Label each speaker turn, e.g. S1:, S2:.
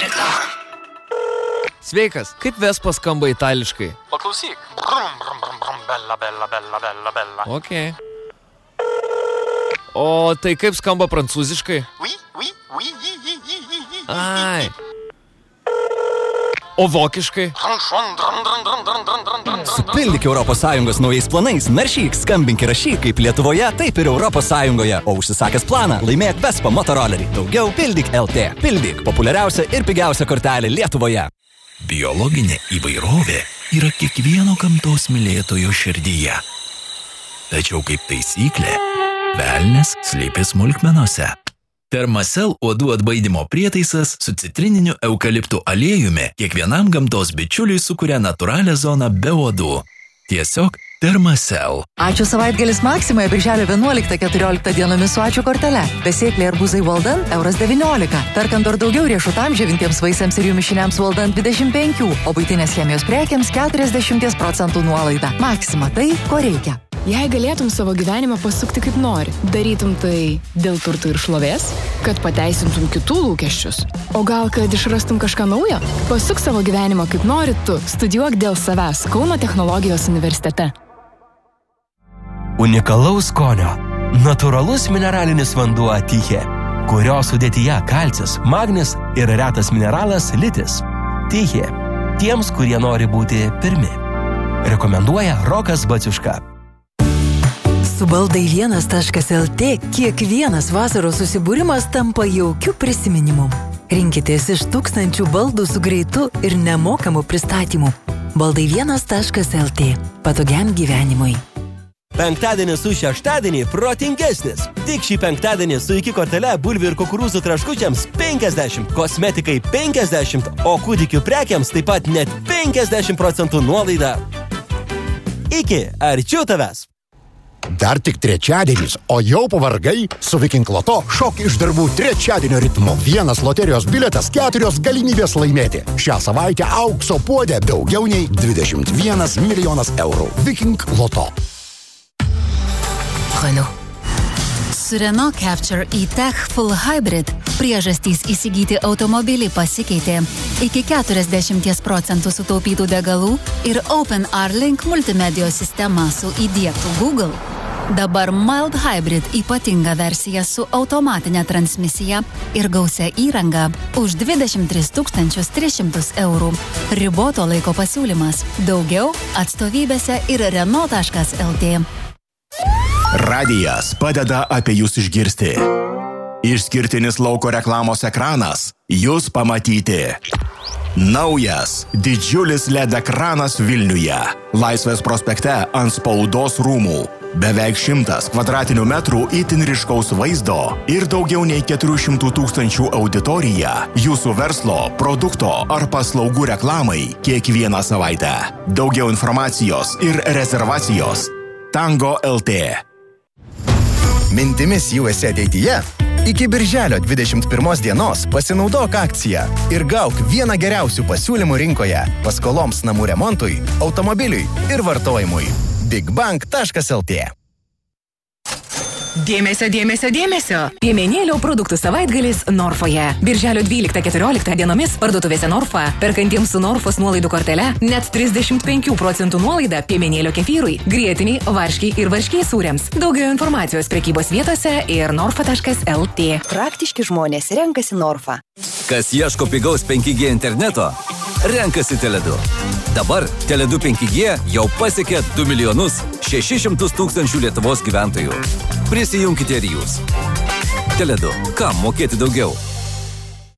S1: Sveikas, kaip Vespa skamba itališkai?
S2: Paklausyk. Brum, brum, brum, brum, bella, bella, bella, bella, bella.
S1: Ok. O tai kaip skamba prancūziškai?
S2: Oui.
S1: Ai. O vokiškai?
S3: Supildyk ES naujais planais, naršyk, skambink ir rašyk kaip Lietuvoje, taip ir ES. O užsisakęs planą, laimėk Vespa motorolerį. Daugiau pildyk LT. Pildyk populiariausia ir pigiausia kortelė Lietuvoje.
S4: Biologinė įvairovė yra kiekvieno gamtos mylėtojo širdyje. Tačiau kaip taisyklė, velnias slypi smulkmenose. Thermacell uodų atbaidymo prietaisas su citrininiu eukaliptų aliejumi kiekvienam gamtos bičiuliui sukuria natūralią zoną be uodų. Tiesiog Thermacell.
S5: Ačiū savaitgalis Maksimoje birželio 11-14 dienomis su ačiū kortele. Besėkliai arbūzai Walden €19. Perkant dar daugiau riešutam, džiovintiems vaisiams ir jų mišiniams Walden 25, o buitinės chemijos prekiams 40% nuolaida. Maksima tai, ko reikia.
S6: Jei galėtum savo gyvenimą pasukti kaip nori, darytum tai dėl turtų ir šlovės, kad pateisintum kitų lūkesčius. O gal, kad išrastum kažką naujo? Pasuk savo gyvenimą kaip nori tu, studijuok dėl savęs Kauno technologijos universitete.
S7: Unikalaus skonio. Natūralus mineralinis vanduo Tyche, kurio sudėtyje kalcis, magnis ir retas mineralas litis. Tyche. Tiems, kurie nori būti pirmi. Rekomenduoja Rokas Baciuška.
S5: Su baldai1.lt kiekvienas vasaros susibūrimas tampa jaukiu prisiminimu. Rinkitės iš 1000 baldų su greitu ir nemokamu pristatymu. Baldai1.lt. Patogiam gyvenimui.
S7: Penktadienis su šeštadienį protingesnis. Tik šį penktadienį su iki kortele bulvių ir kukurūzų traškučiams 50, kosmetikai 50, o kūdikių prekiams taip pat net 50% nuolaida. Iki, arčiau tavęs.
S8: Dar tik trečiadienis, o jau pavargai? Su Viking Loto šok iš darbų trečiadienio ritmu. Vienas loterijos bilietas, 4 galimybės laimėti. Šią savaitę aukso puodė daugiau nei 21 milijonas eurų. Viking Loto.
S9: Renault. Su Renault Capture e-Tech Full Hybrid priežastys įsigyti automobilį pasikeitė. Iki 40% sutaupytų degalų ir OpenR Link multimedijos sistema su įdiegtų Google. Dabar Mild Hybrid ypatinga versija su automatinė transmisija ir gausia įranga už 23 300 eurų. Riboto laiko pasiūlymas. Daugiau atstovybėse ir Renault.lt.
S4: Radijas padeda apie jūs išgirsti. Išskirtinis lauko reklamos ekranas jūs pamatyti. Naujas, didžiulis LED ekranas Vilniuje. Laisvės prospekte ant Spaudos rūmų. Beveik 100 kvadratinių metrų itin ryškaus vaizdo ir daugiau nei 400 000 auditorija jūsų verslo, produkto ar paslaugų reklamai kiekvieną savaitę. Daugiau informacijos ir rezervacijos Tango LT.
S10: Mintimis jau esi ateityje? Iki birželio 21 dienos pasinaudok akciją ir gauk vieną geriausių pasiūlymų rinkoje paskoloms namų remontui, automobiliui ir vartojimui. bigbank.lt.
S11: Dėmesio! Piemenėlio produktų savaitgalis Norfoje. Birželio 12-14 dienomis parduotuvėse Norfa, perkantiems su Norfos nuolaidų kortele, net 35% nuolaida piemenėlio kefyrui, grietiniai, varškiai ir varškiai sūriams. Daugiau informacijos prekybos vietose ir norfa.lt.
S12: Praktiški žmonės renkasi Norfa.
S3: Kas ieško pigaus 5G interneto, renkasi Tele2. Dabar Tele2 5G jau pasiekė 2 600 000 Lietuvos gyventojų. Prisijunkite ir jūs. Tele2. Kam mokėti daugiau?